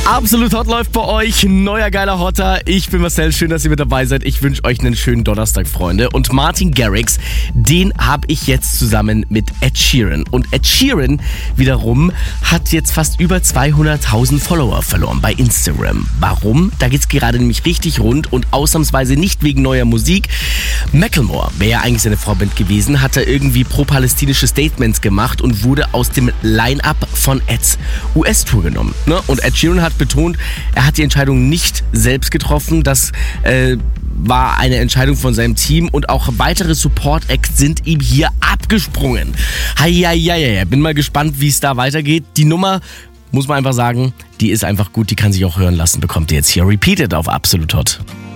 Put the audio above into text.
Absolut Hot läuft bei euch. Neuer geiler Hotter. Ich bin Marcel. Schön, dass ihr mit dabei seid. Ich wünsche euch einen schönen Donnerstag, Freunde. Und Martin Garrix, den habe ich jetzt zusammen mit Ed Sheeran. Und Ed Sheeran wiederum hat jetzt fast über 200.000 Follower verloren bei Instagram. Warum? Da geht's gerade nämlich richtig rund und ausnahmsweise nicht wegen neuer Musik. Macklemore wäre ja eigentlich seine Vorband gewesen, hat er irgendwie pro-palästinische Statements gemacht und wurde aus dem Line-Up von Eds US-Tour genommen. Ne? Und Ed Sheeran hat betont, er hat die Entscheidung nicht selbst getroffen. Das war eine Entscheidung von seinem Team und auch weitere Support-Acts sind ihm hier abgesprungen. Bin mal gespannt, wie es da weitergeht. Die Nummer, muss man einfach sagen, die ist einfach gut, die kann sich auch hören lassen. Bekommt ihr jetzt hier Repeated auf Absolut Hot.